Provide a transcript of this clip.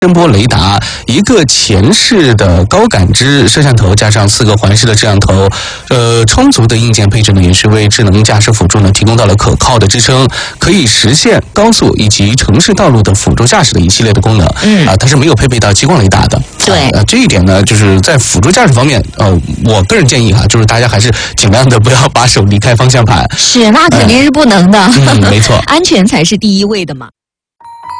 声波雷达，一个前视的高感知摄像头，加上4个环视的摄像头，充足的硬件配置呢，也是为智能驾驶辅助呢提供到了可靠的支撑，可以实现高速以及城市道路的辅助驾驶的一系列的功能。它是没有配备到激光雷达的。 对， 这一点呢，就是在辅助驾驶方面，我个人建议就是大家还是尽量的不要把手离开方向盘。 是，那肯定是不能的。 没错， 安全才是第一位的嘛。